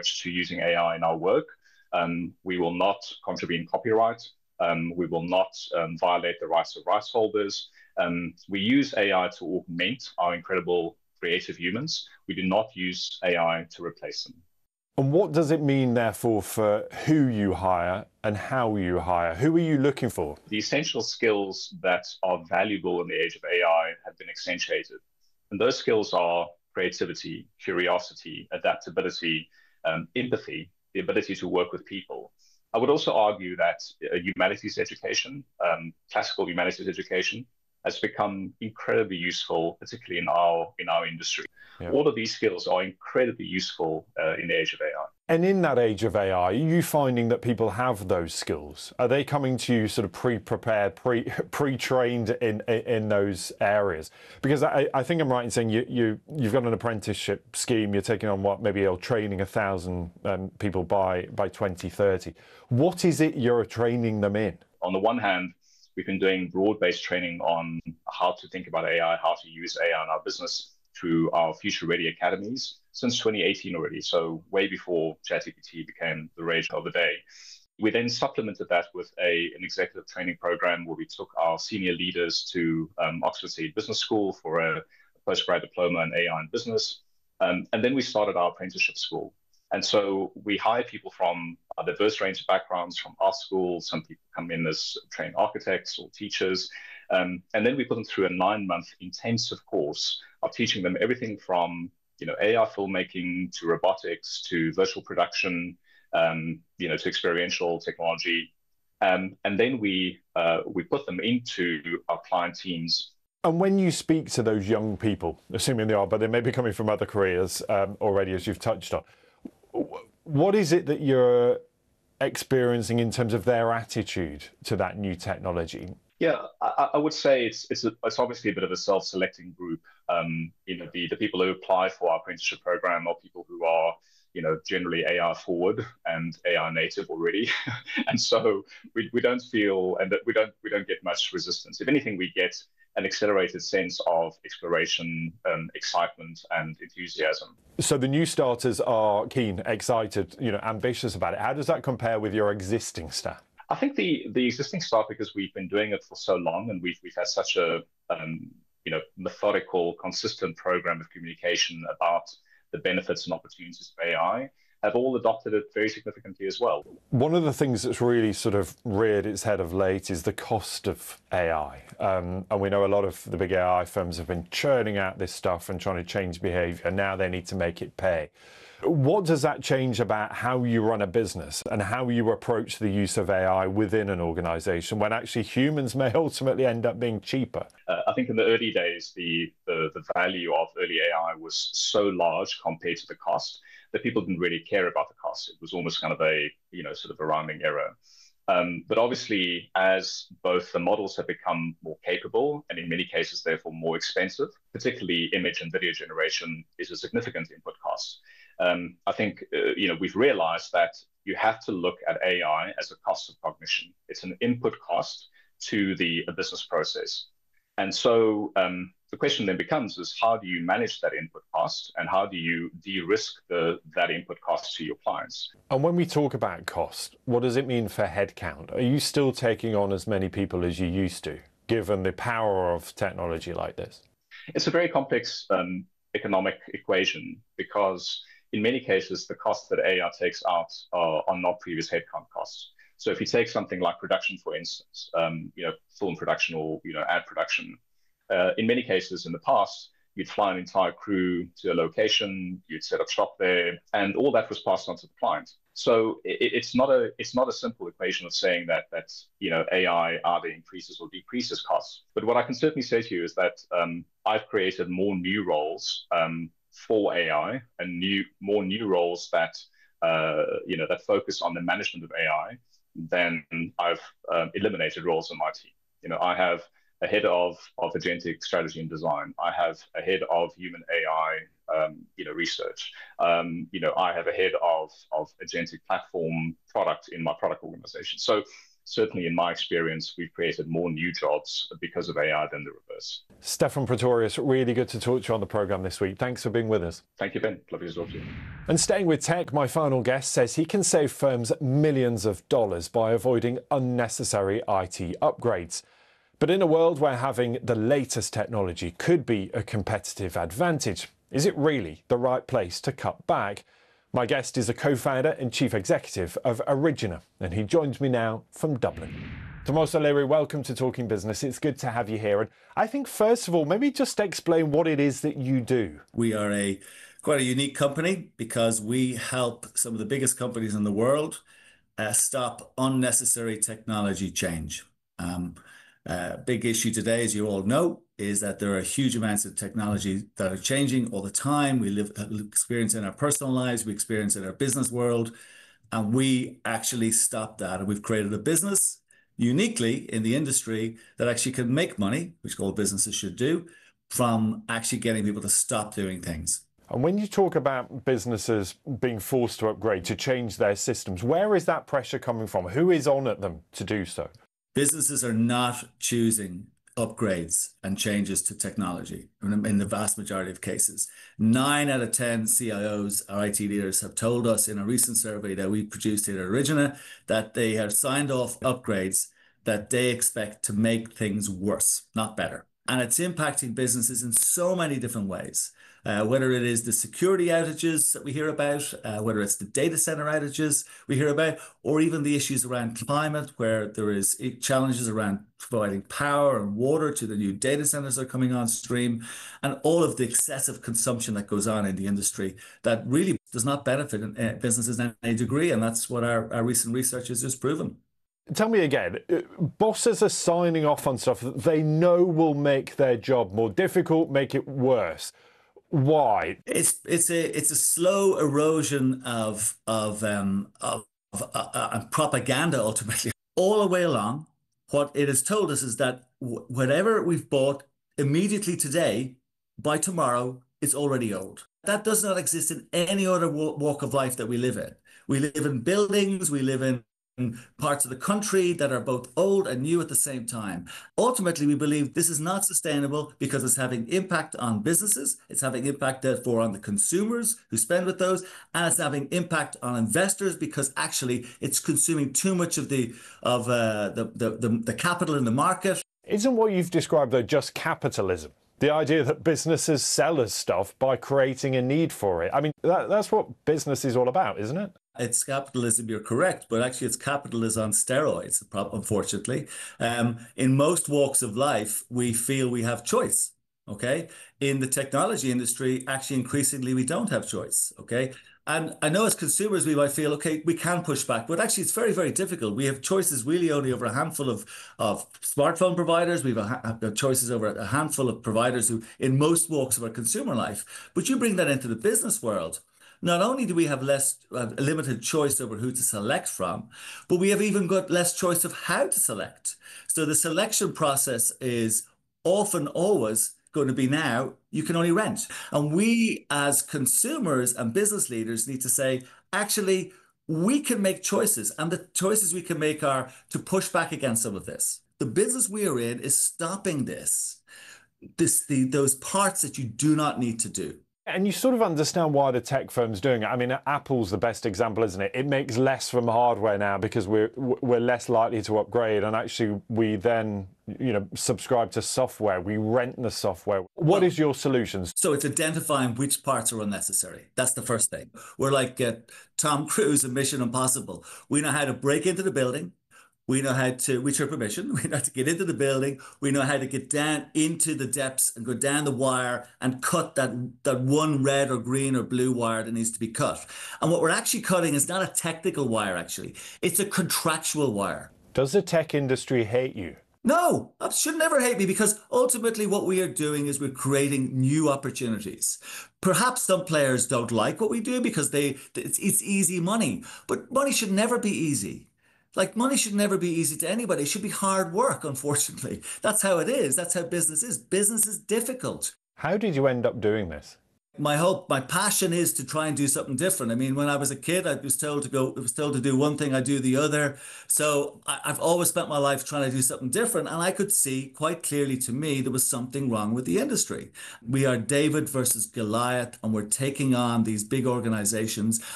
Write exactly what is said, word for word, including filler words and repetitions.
approach to using A I in our work. Um, we will not contravene copyright. Um, we will not um, violate the rights of rights holders. Um, we use A I to augment our incredible creative humans. We do not use A I to replace them. And what does it mean, therefore, for who you hire and how you hire? Who are you looking for? The essential skills that are valuable in the age of A I have been accentuated. And those skills are creativity, curiosity, adaptability, um, empathy, the ability to work with people. I would also argue that uh, humanities education, um, classical humanities education, has become incredibly useful, particularly in our in our industry. Yeah. All of these skills are incredibly useful uh, in the age of A I. And in that age of A I, are you finding that people have those skills? Are they coming to you sort of pre-prepared, pre, pre-trained in, in, in those areas? Because I, I think I'm right in saying you, you, you've got an apprenticeship scheme, you're taking on what, maybe you're training a thousand um, people by, by twenty thirty. What is it you're training them in? On the one hand, we've been doing broad-based training on how to think about A I, how to use A I in our business through our Future Ready academies since twenty eighteen already, so way before ChatGPT became the rage of the day. We then supplemented that with a, an executive training program where we took our senior leaders to um, Oxford City Business School for a, a postgrad diploma in A I and business. Um, and then we started our apprenticeship school. And so we hire people from a diverse range of backgrounds, from our school. Some people come in as trained architects or teachers. Um, and then we put them through a nine-month intensive course of teaching them everything from you know, A I filmmaking to robotics to virtual production, um, you know, to experiential technology. Um, and then we, uh, we put them into our client teams. And when you speak to those young people, assuming they are, but they may be coming from other careers um, already, as you've touched on, what is it that you're experiencing in terms of their attitude to that new technology? Yeah, I, I would say it's it's, a, it's obviously a bit of a self-selecting group. Um, you know, the, the people who apply for our apprenticeship program are people who are, you know, generally A I forward and A I native already, and so we, we don't feel and that we don't we don't get much resistance. If anything, we get an accelerated sense of exploration, um, excitement, and enthusiasm. So the new starters are keen, excited, you know, ambitious about it. How does that compare with your existing staff? I think the the existing staff, because we've been doing it for so long and we've we've had such a um, you know methodical, consistent program of communication about the benefits and opportunities of A I, have all adopted it very significantly as well. One of the things that's really sort of reared its head of late is the cost of A I. Um, and we know a lot of the big A I firms have been churning out this stuff and trying to change behavior. Now they need to make it pay. What does that change about how you run a business and how you approach the use of A I within an organization when actually humans may ultimately end up being cheaper? Uh, I think in the early days, the, the, the value of early A I was so large compared to the cost that people didn't really care about the cost. It was almost kind of a, you know, sort of a rounding error. Um, but obviously, as both the models have become more capable and in many cases, therefore, more expensive, particularly image and video generation is a significant input cost. Um, I think, uh, you know, we've realized that you have to look at A I as a cost of cognition. It's an input cost to the business process. And so um, the question then becomes is how do you manage that input cost and how do you de-risk the, that input cost to your clients? And when we talk about cost, what does it mean for headcount? Are you still taking on as many people as you used to, given the power of technology like this? It's a very complex um, economic equation because in many cases, the costs that A I takes out are, are not previous headcount costs. So if you take something like production, for instance, um, you know, film production or, you know, ad production, uh, in many cases in the past, you'd fly an entire crew to a location, you'd set up shop there, and all that was passed on to the client. So it, it's not a it's not a simple equation of saying that that you know A I either increases or decreases costs. But what I can certainly say to you is that um, I've created more new roles um, for A I and new more new roles that uh, you know that focus on the management of A I than I've um, eliminated roles on my team. You know, I have a head of of agentic strategy and design. I have a head of human A I, um, you know, research. Um, you know, I have a head of of agentic platform product in my product organization. So certainly in my experience, we've created more new jobs because of A I than the reverse. Stefan Pretorius, really good to talk to you on the programme this week. Thanks for being with us. Thank you, Ben. Lovely to talk to you. And staying with tech, my final guest says he can save firms millions of dollars by avoiding unnecessary I T upgrades. But in a world where having the latest technology could be a competitive advantage, is it really the right place to cut back? My guest is a co-founder and chief executive of Origina, and he joins me now from Dublin. Tomás O'Leary, welcome to Talking Business. It's good to have you here. And I think, first of all, maybe just explain what it is that you do. We are a quite a unique company because we help some of the biggest companies in the world uh, stop unnecessary technology change. Um, uh, big issue today, as you all know, is that there are huge amounts of technology that are changing all the time. We live experience in our personal lives, we experience in our business world, and we actually stop that. And we've created a business uniquely in the industry that actually can make money, which all businesses should do, from actually getting people to stop doing things. And when you talk about businesses being forced to upgrade, to change their systems, where is that pressure coming from? Who is on at them to do so? Businesses are not choosing upgrades and changes to technology in the vast majority of cases. Nine out of ten C I Os, our I T leaders, have told us in a recent survey that we produced at Origina that they have signed off upgrades that they expect to make things worse, not better. And it's impacting businesses in so many different ways. Uh, whether it is the security outages that we hear about, uh, whether it's the data center outages we hear about, or even the issues around climate, where there is challenges around providing power and water to the new data centers that are coming on stream, and all of the excessive consumption that goes on in the industry that really does not benefit uh, businesses in any degree. And that's what our, our recent research has just proven. Tell me again, bosses are signing off on stuff that they know will make their job more difficult, make it worse. Why? It's it's a it's a slow erosion of of um of, of uh, uh, propaganda ultimately. All the way along, what it has told us is that w- whatever we've bought immediately today, by tomorrow, it's already old. That does not exist in any other walk of life that we live in. We live in buildings, we live in parts of the country that are both old and new at the same time. Ultimately, we believe this is not sustainable because it's having impact on businesses, it's having impact therefore on the consumers who spend with those, and it's having impact on investors because actually it's consuming too much of the of uh, the, the, the, the capital in the market. Isn't what you've described though just capitalism? The idea that businesses sell us stuff by creating a need for it. I mean, that, that's what business is all about, isn't it? It's capitalism, you're correct, but actually it's capitalism on steroids, unfortunately. Um, in most walks of life, we feel we have choice, okay? In the technology industry, actually increasingly we don't have choice, okay? And I know as consumers, we might feel, okay, we can push back, but actually it's very, very difficult. We have choices really only over a handful of, of smartphone providers. We have a, choices over a handful of providers who, in most walks of our consumer life, but you bring that into the business world. Not only do we have less uh, limited choice over who to select from, but we have even got less choice of how to select. So the selection process is often always going to be now, you can only rent. And we as consumers and business leaders need to say, actually, we can make choices. And the choices we can make are to push back against some of this. The business we are in is stopping this, this the, those parts that you do not need to do. And you sort of understand why the tech firm's doing it. I mean, Apple's the best example, isn't it? It makes less from hardware now because we're we're less likely to upgrade, and actually we then, you know, subscribe to software. We rent the software. What well, is your solutions? So it's identifying which parts are unnecessary. That's the first thing. We're like uh, Tom Cruise in Mission Impossible. We know how to break into the building. We know how to, with your permission, we know how to get into the building. We know how to get down into the depths and go down the wire and cut that, that one red or green or blue wire that needs to be cut. And what we're actually cutting is not a technical wire, actually. It's a contractual wire. Does the tech industry hate you? No, it should never hate me because ultimately what we are doing is we're creating new opportunities. Perhaps some players don't like what we do because they it's, it's easy money, but money should never be easy. Like money should never be easy to anybody. It should be hard work, unfortunately. That's how it is. That's how business is. Business is difficult. How did you end up doing this? My hope, my passion is to try and do something different. I mean, when I was a kid, I was told to go, I was told to do one thing, I do the other. So I, I've always spent my life trying to do something different. And I could see quite clearly to me there was something wrong with the industry. We are David versus Goliath, and we're taking on these big organizations.